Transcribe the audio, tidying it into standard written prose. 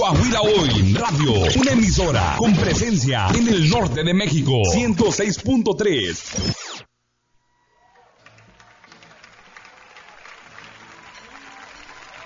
Coahuila Hoy Radio, una emisora con presencia en el norte de México, 106.3.